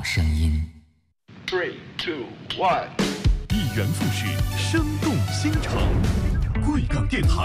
声音。 3、2、1， 一元复始，生动新城，贵港电台